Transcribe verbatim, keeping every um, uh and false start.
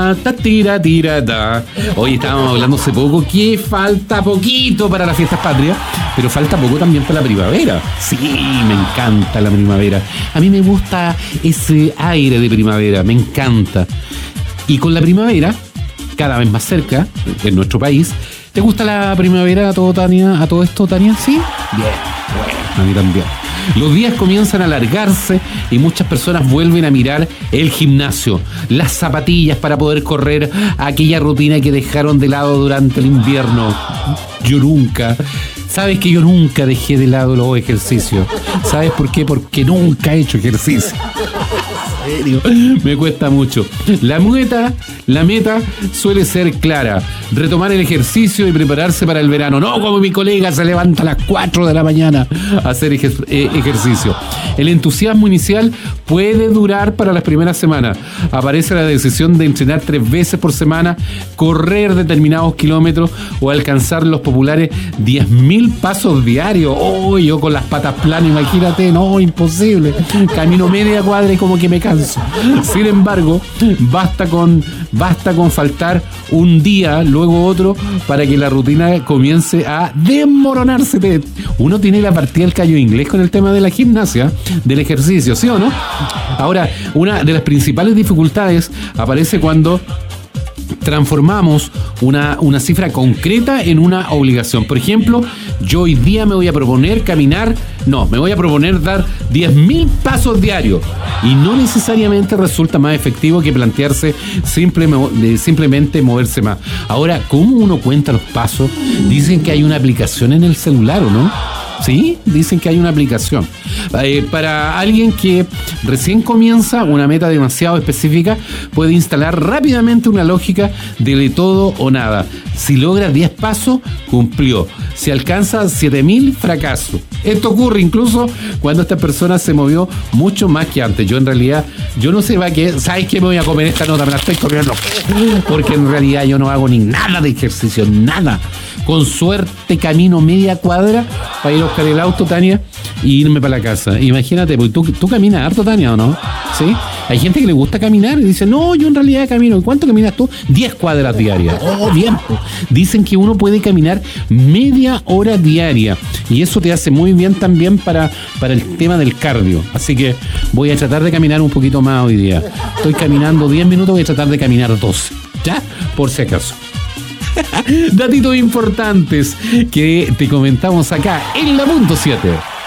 ta, ta, tira, tira, ta. Hoy estábamos hablando hace poco que falta poquito para las fiestas patrias, pero falta poco también para la primavera. Sí, me encanta la primavera. A mí me gusta ese aire de primavera, me encanta. Y con la primavera, cada vez más cerca, en nuestro país, ¿te gusta la primavera a todo, Tania? ¿A todo esto, Tania? ¿Sí? Bien, bueno, a mí también. Los días comienzan a alargarse y muchas personas vuelven a mirar el gimnasio, las zapatillas para poder correr aquella rutina que dejaron de lado durante el invierno. Yo nunca, sabes que yo nunca dejé de lado los ejercicios. ¿Sabes por qué? Porque nunca he hecho ejercicio. Me cuesta mucho. La meta, la meta suele ser clara: retomar el ejercicio y prepararse para el verano. No como mi colega se levanta a las cuatro de la mañana a hacer ejer- eh, ejercicio. El entusiasmo inicial puede durar para las primeras semanas. Aparece la decisión de entrenar tres veces por semana, correr determinados kilómetros o alcanzar los populares diez mil pasos diarios. Oh, yo con las patas planas, imagínate, no, imposible. Camino media cuadra y como que me canso. Sin embargo, basta con, basta con faltar un día, luego otro, para que la rutina comience a desmoronarse. Uno tiene la partida del callo inglés con el tema de la gimnasia, del ejercicio, ¿sí o no? Ahora, una de las principales dificultades aparece cuando transformamos una, una cifra concreta en una obligación. Por ejemplo, yo hoy día me voy a proponer caminar, no, me voy a proponer dar diez mil pasos diarios, y no necesariamente resulta más efectivo que plantearse simple, simplemente moverse más. Ahora, ¿cómo uno cuenta los pasos? Dicen que hay una aplicación en el celular, ¿o no? Sí, dicen que hay una aplicación. Eh, para alguien que recién comienza una meta demasiado específica, puede instalar rápidamente una lógica de todo o nada. Si logra diez pasos, cumplió. Si alcanza siete mil, fracaso. Esto ocurre incluso cuando esta persona se movió mucho más que antes. Yo en realidad, yo no sé va qué, ¿sabes qué? Me voy a comer esta nota, me la estoy comiendo. Porque en realidad yo no hago ni nada de ejercicio, nada. Con suerte camino media cuadra para ir a buscar el auto, Tania, y irme para la casa. Imagínate, porque tú, tú caminas harto, Tania, ¿o no? ¿Sí? Hay gente que le gusta caminar y dice, no, yo en realidad camino. ¿Cuánto caminas tú? diez cuadras diarias. Oh, bien. Dicen que uno puede caminar media hora diaria. Y eso te hace muy bien también para, para el tema del cardio. Así que voy a tratar de caminar un poquito más hoy día. Estoy caminando diez minutos, voy a tratar de caminar doce. ¿Ya? Por si acaso. Datitos importantes que te comentamos acá en la punto siete.